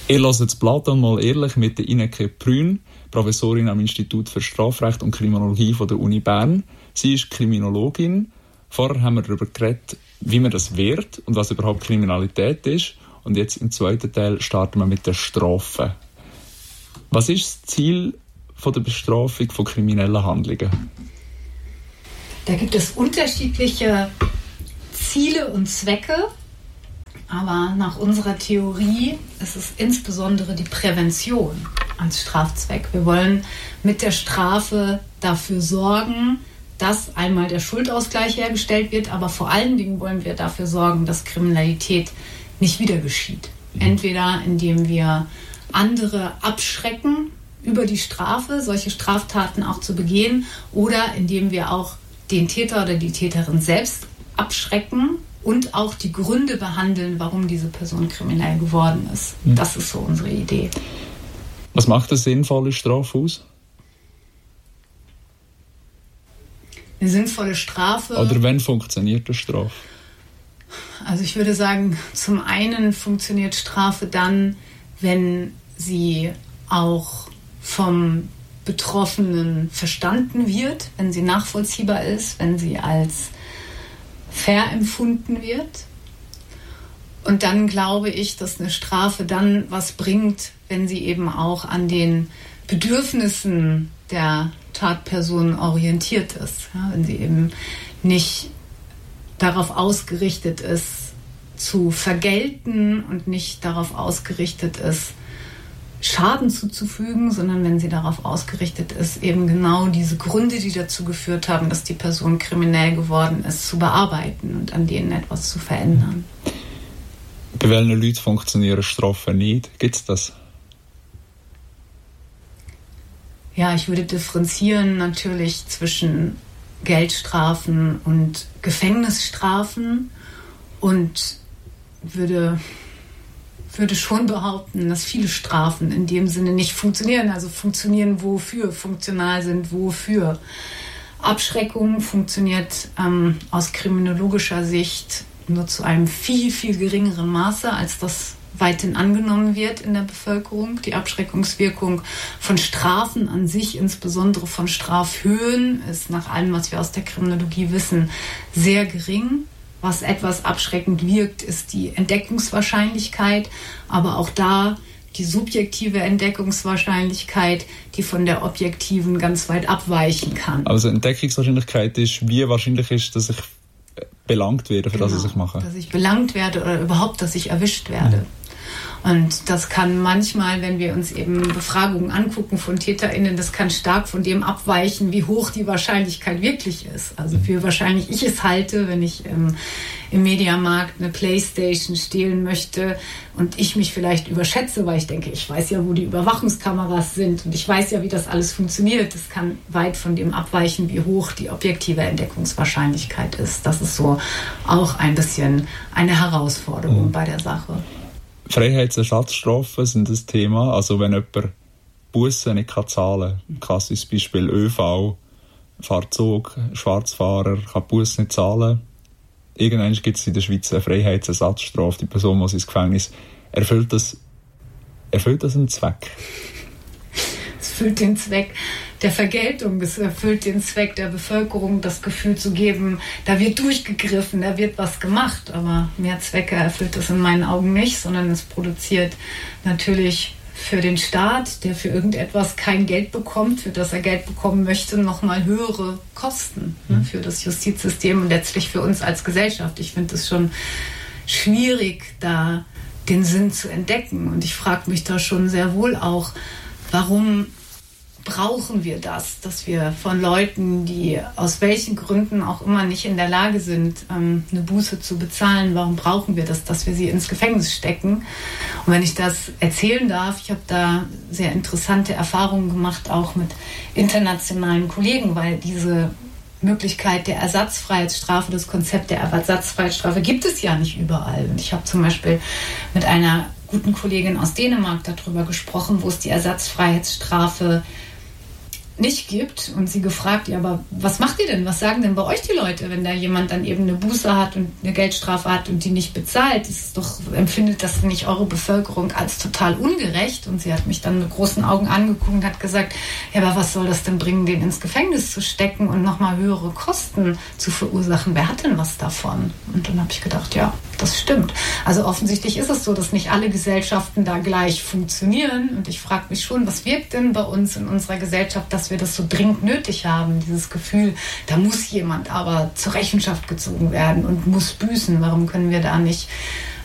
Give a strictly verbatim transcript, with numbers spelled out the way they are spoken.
Ihr hört das Platon mal ehrlich mit der Ineke Prün, Professorin am Institut für Strafrecht und Kriminologie von der Uni Bern. Sie ist Kriminologin. Vorher haben wir darüber geredet, wie man das wehrt und was überhaupt Kriminalität ist. Und jetzt im zweiten Teil starten wir mit der Strafe. Was ist das Ziel von der Bestrafung von kriminellen Handlungen? Da gibt es unterschiedliche Ziele und Zwecke. Aber nach unserer Theorie ist es insbesondere die Prävention als Strafzweck. Wir wollen mit der Strafe dafür sorgen, dass einmal der Schuldausgleich hergestellt wird, aber vor allen Dingen wollen wir dafür sorgen, dass Kriminalität nicht wieder geschieht. Entweder indem wir andere abschrecken, über die Strafe solche Straftaten auch zu begehen, oder indem wir auch den Täter oder die Täterin selbst abschrecken und auch die Gründe behandeln, warum diese Person kriminell geworden ist. Das ist so unsere Idee. Was macht eine sinnvolle Strafe aus? Eine sinnvolle Strafe... Oder wann funktioniert eine Strafe? Also ich würde sagen, zum einen funktioniert Strafe dann, wenn sie auch vom Betroffenen verstanden wird, wenn sie nachvollziehbar ist, wenn sie als fair empfunden wird. Und dann glaube ich, dass eine Strafe dann was bringt, wenn sie eben auch an den Bedürfnissen der Tatperson orientiert ist. Ja, wenn sie eben nicht darauf ausgerichtet ist, zu vergelten und nicht darauf ausgerichtet ist, Schaden zuzufügen, sondern wenn sie darauf ausgerichtet ist, eben genau diese Gründe, die dazu geführt haben, dass die Person kriminell geworden ist, zu bearbeiten und an denen etwas zu verändern. Bei welchen Leuten funktionieren Strafen nicht? Gibt es das? Ja, ich würde differenzieren natürlich zwischen Geldstrafen und Gefängnisstrafen und würde... würde schon behaupten, dass viele Strafen in dem Sinne nicht funktionieren. Also funktionieren wofür, funktional sind wofür. Abschreckung funktioniert ähm, aus kriminologischer Sicht nur zu einem viel, viel geringeren Maße, als das weithin angenommen wird in der Bevölkerung. Die Abschreckungswirkung von Strafen an sich, insbesondere von Strafhöhen, ist nach allem, was wir aus der Kriminologie wissen, sehr gering. Was etwas abschreckend wirkt, ist die Entdeckungswahrscheinlichkeit, aber auch da die subjektive Entdeckungswahrscheinlichkeit, die von der objektiven ganz weit abweichen kann. Also Entdeckungswahrscheinlichkeit ist, wie wahrscheinlich ist, dass ich belangt werde, für genau, das, was ich mache. Dass ich belangt werde oder überhaupt, dass ich erwischt werde. Mhm. Und das kann manchmal, wenn wir uns eben Befragungen angucken von TäterInnen, das kann stark von dem abweichen, wie hoch die Wahrscheinlichkeit wirklich ist. Also wie wahrscheinlich ich es halte, wenn ich ähm, im Mediamarkt eine Playstation stehlen möchte und ich mich vielleicht überschätze, weil ich denke, ich weiß ja, wo die Überwachungskameras sind und ich weiß ja, wie das alles funktioniert. Das kann weit von dem abweichen, wie hoch die objektive Entdeckungswahrscheinlichkeit ist. Das ist so auch ein bisschen eine Herausforderung mhm. bei der Sache. Freiheitsersatzstrafen sind das Thema. Also wenn jemand Bussen nicht zahlen kann, klassisches Beispiel ÖV, Fahrzeug, Schwarzfahrer kann Bussen nicht zahlen. Irgendwann gibt es in der Schweiz eine Freiheitsersatzstrafe. Die Person muss ins Gefängnis. Erfüllt das, erfüllt das einen Zweck? Es erfüllt den Zweck der Vergeltung, es erfüllt den Zweck der Bevölkerung, das Gefühl zu geben, da wird durchgegriffen, da wird was gemacht, aber mehr Zwecke erfüllt es in meinen Augen nicht, sondern es produziert natürlich für den Staat, der für irgendetwas kein Geld bekommt, für das er Geld bekommen möchte, nochmal höhere Kosten mhm. ne, für das Justizsystem und letztlich für uns als Gesellschaft. Ich finde es schon schwierig, da den Sinn zu entdecken, und ich frage mich da schon sehr wohl auch, warum brauchen wir das, dass wir von Leuten, die aus welchen Gründen auch immer nicht in der Lage sind, eine Buße zu bezahlen, warum brauchen wir das, dass wir sie ins Gefängnis stecken? Und wenn ich das erzählen darf, ich habe da sehr interessante Erfahrungen gemacht, auch mit internationalen Kollegen, weil diese Möglichkeit der Ersatzfreiheitsstrafe, das Konzept der Ersatzfreiheitsstrafe gibt es ja nicht überall. Und ich habe zum Beispiel mit einer guten Kollegin aus Dänemark darüber gesprochen, wo es die Ersatzfreiheitsstrafe nicht gibt und sie gefragt, ja, aber was macht ihr denn? Was sagen denn bei euch die Leute, wenn da jemand dann eben eine Buße hat und eine Geldstrafe hat und die nicht bezahlt? Das ist doch, empfindet das nicht eure Bevölkerung als total ungerecht? Und sie hat mich dann mit großen Augen angeguckt und hat gesagt, ja, aber was soll das denn bringen, den ins Gefängnis zu stecken und nochmal höhere Kosten zu verursachen? Wer hat denn was davon? Und dann habe ich gedacht, ja, das stimmt. Also offensichtlich ist es so, dass nicht alle Gesellschaften da gleich funktionieren. Und ich frage mich schon, was wirkt denn bei uns in unserer Gesellschaft, dass wir das so dringend nötig haben, dieses Gefühl, da muss jemand aber zur Rechenschaft gezogen werden und muss büßen. Warum können wir da nicht